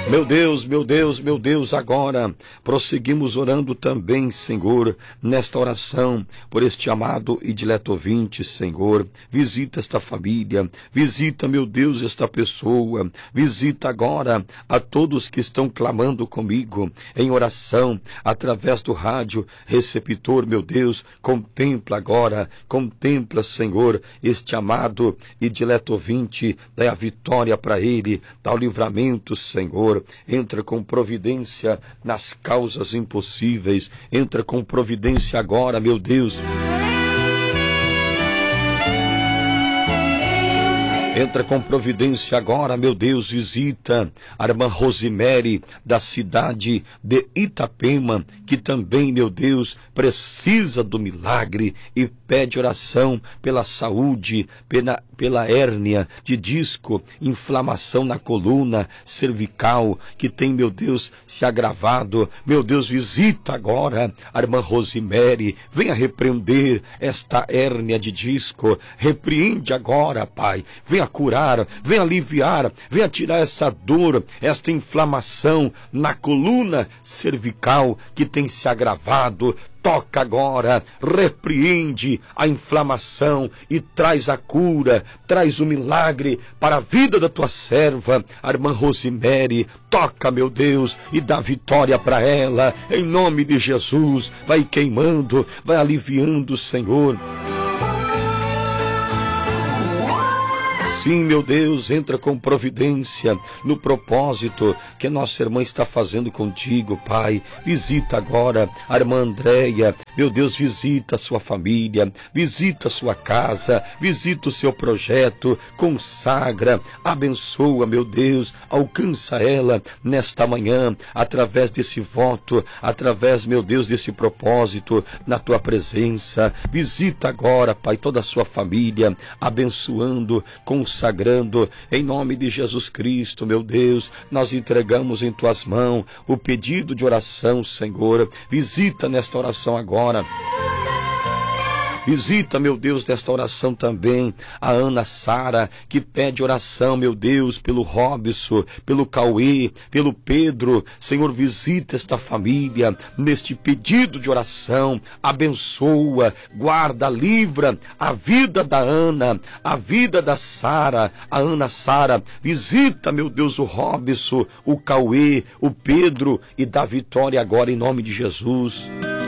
Meu Deus, meu Deus, meu Deus, agora prosseguimos orando também, Senhor, nesta oração, por este amado e dileto ouvinte, Senhor. Visita esta família, visita, meu Deus, esta pessoa, visita agora a todos que estão clamando comigo em oração, através do rádio receptor, meu Deus. Contempla agora, contempla, Senhor, este amado e dileto ouvinte, dá a vitória para ele, dá o livramento, Senhor. Entra com providência nas causas impossíveis, entra com providência agora, meu Deus. Entra com providência agora, meu Deus, visita a irmã Rosemary, da cidade de Itapema, que também, meu Deus, precisa do milagre e pede oração pela saúde, pela hérnia de disco, inflamação na coluna cervical, que tem, meu Deus, se agravado. Meu Deus, visita agora a irmã Rosemary, venha repreender esta hérnia de disco, repreende agora, Pai, venha curar, venha aliviar, venha tirar essa dor, esta inflamação na coluna cervical que tem se agravado. Toca agora, repreende a inflamação e traz a cura, traz o milagre para a vida da tua serva, a irmã Rosemary. Toca, meu Deus, e dá vitória para ela, em nome de Jesus. Vai queimando, vai aliviando, Senhor. Sim, meu Deus, entra com providência no propósito que a nossa irmã está fazendo contigo, Pai. Visita agora a irmã Andréia, meu Deus, visita a sua família, visita a sua casa, visita o seu projeto, consagra, abençoa, meu Deus, alcança ela nesta manhã, através desse voto, através, meu Deus, desse propósito, na tua presença. Visita agora, Pai, toda a sua família, abençoando, consagrando, em nome de Jesus Cristo, meu Deus. Nós entregamos em tuas mãos o pedido de oração, Senhor. Visita nesta oração agora. Visita, meu Deus, desta oração também a Ana Sara, que pede oração, meu Deus, pelo Robson, pelo Cauê, pelo Pedro. Senhor, visita esta família neste pedido de oração. Abençoa, guarda, livra a vida da Ana, a vida da Sara, a Ana Sara. Visita, meu Deus, o Robson, o Cauê, o Pedro, e dá vitória agora em nome de Jesus.